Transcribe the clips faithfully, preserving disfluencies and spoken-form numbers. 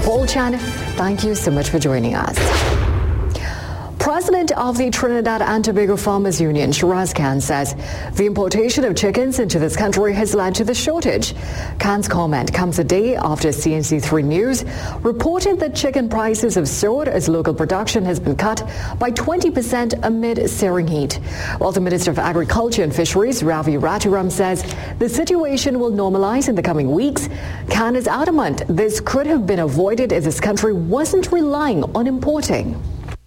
Paul Chan. Thank you so much for joining us. President of the Trinidad and Tobago Farmers Union, Shiraz Khan, says the importation of chickens into this country has led to the shortage. Khan's comment comes a day after C N C three News reported that chicken prices have soared as local production has been cut by twenty percent amid searing heat. While the Minister of Agriculture and Fisheries, Ravi Raturam, says the situation will normalize in the coming weeks, Khan is adamant this could have been avoided if this country wasn't relying on importing.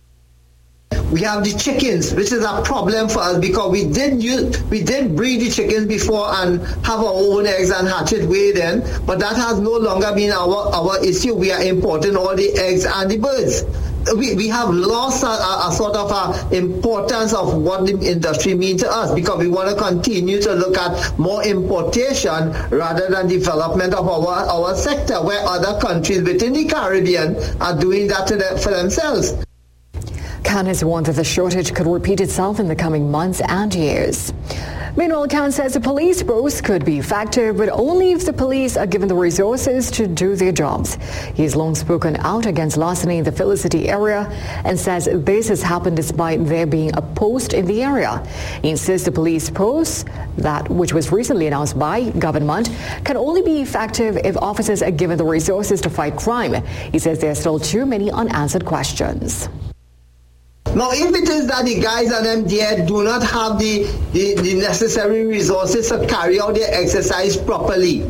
We have the chickens, which is a problem for us because we didn't use, we didn't breed the chickens before and have our own eggs and hatch it way then. But that has no longer been our, our issue. We are importing all the eggs and the birds. We, we have lost a, a, a sort of a importance of what the industry means to us because we want to continue to look at more importation rather than development of our, our sector, where other countries within the Caribbean are doing that to them, for themselves. Khan has warned that the shortage could repeat itself in the coming months and years. Meanwhile, Khan says the police force could be effective, but only if the police are given the resources to do their jobs. He has long spoken out against larceny in the Felicity area and says this has happened despite there being a post in the area. He insists the police post, that which was recently announced by government, can only be effective if officers are given the resources to fight crime. He says there are still too many unanswered questions. Now, if it is that the guys and them there do not have the, the, the necessary resources to carry out their exercise properly,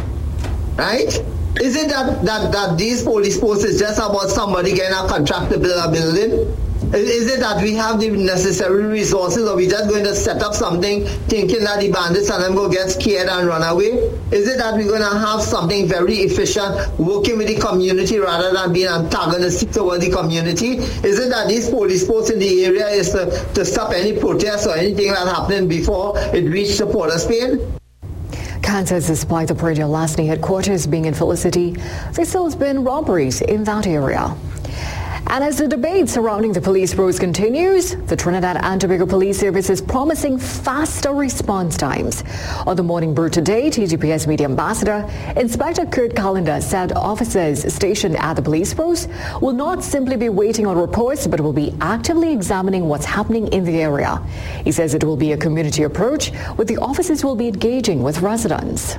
right? Is it that, that, that these police posts is just about somebody getting a contract to build a building? Is it that we have the necessary resources, or we just going to set up something thinking that the bandits and them go get scared and run away? Is it that we're going to have something very efficient, working with the community rather than being antagonistic towards the community? Is it that these police posts in the area is to, to stop any protests or anything that happened before it reached the Port of Spain? Khan says despite the Perennial Larceny headquarters being in Felicity, there still has been robberies in that area. And as the debate surrounding the police force continues, the Trinidad and Tobago Police Service is promising faster response times. On the Morning Brew today, T T P S Media Ambassador Inspector Kurt Callender said officers stationed at the police post will not simply be waiting on reports, but will be actively examining what's happening in the area. He says it will be a community approach, where the officers will be engaging with residents.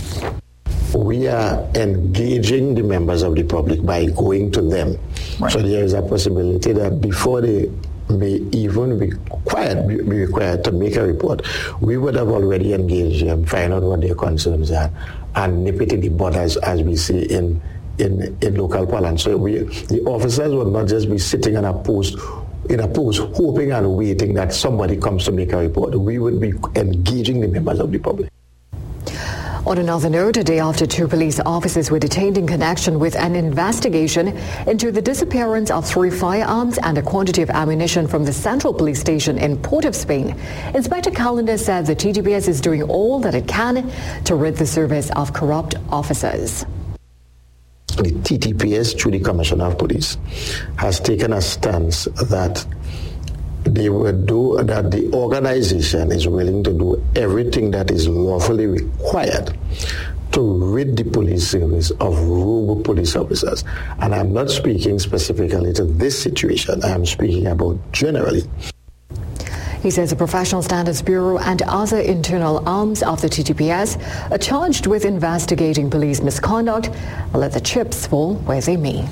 We are engaging the members of the public by going to them. Right. So there is a possibility that before they may even be required, be required to make a report, we would have already engaged them, find out what their concerns are, and nip it in the bud, as, as we see in, in, in local parlance. So we, the officers will not just be sitting on a post in a post hoping and waiting that somebody comes to make a report. We would be engaging the members of the public. On another note, a day after two police officers were detained in connection with an investigation into the disappearance of three firearms and a quantity of ammunition from the Central Police Station in Port of Spain, Inspector Callender said the T T P S is doing all that it can to rid the service of corrupt officers. The T T P S, through the Commissioner of Police, has taken a stance that they will do, that the organization is willing to do everything that is lawfully required to rid the police service of rogue police officers. And I'm not speaking specifically to this situation, I'm speaking about generally. He says the Professional Standards Bureau and other internal arms of the T T P S are charged with investigating police misconduct and let the chips fall where they may.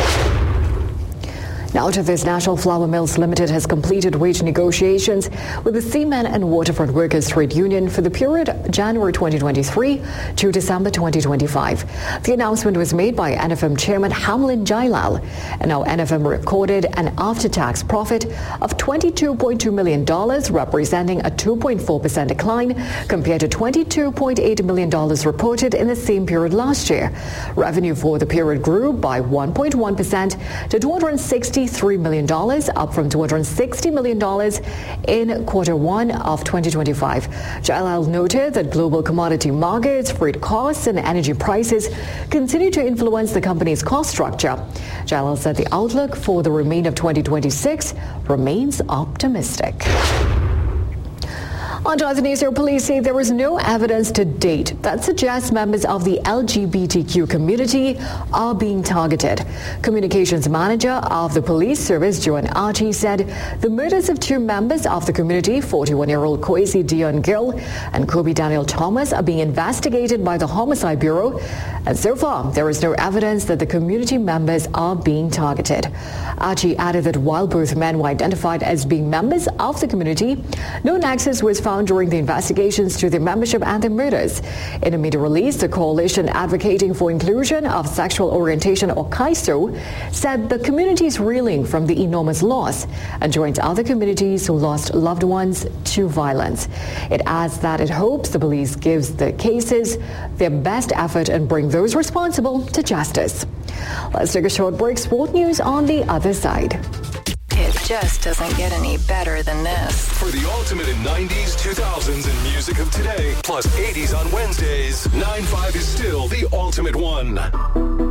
Now to this, National Flour Mills Limited has completed wage negotiations with the Seamen and Waterfront Workers Trade Union for the period January twenty twenty-three to December twenty twenty-five. The announcement was made by N F M Chairman Hamlin Jailal, and now N F M recorded an after-tax profit of twenty-two point two million dollars, representing a two point four percent decline compared to twenty-two point eight million dollars reported in the same period last year. Revenue for the period grew by one point one percent to two hundred sixty-three million dollars, up from two hundred sixty million dollars in quarter one of twenty twenty-five. Jalal noted that global commodity markets, freight costs, and energy prices continue to influence the company's cost structure. Jalal said the outlook for the remainder of twenty twenty-six remains optimistic. On to other news, our police say there is no evidence to date that suggests members of the L G B T Q community are being targeted. Communications manager of the police service, Joan Archie, said the murders of two members of the community, forty-one-year-old Kwesi Dion Gill and Kobe Daniel Thomas, are being investigated by the Homicide Bureau. And so far, there is no evidence that the community members are being targeted. Archie added that while both men were identified as being members of the community, no nexus was found during the investigations to their membership and their murders. In a media release, the coalition advocating for inclusion of sexual orientation, or C A I S O, said the community is reeling from the enormous loss and joins other communities who lost loved ones to violence. It adds that it hopes the police gives the cases their best effort and bring those responsible to justice. Let's take a short break. Sport news on the other side. It just doesn't get any better than this. For the ultimate in nineties, two thousands, and music of today, plus eighties on Wednesdays, nine five is still the ultimate one.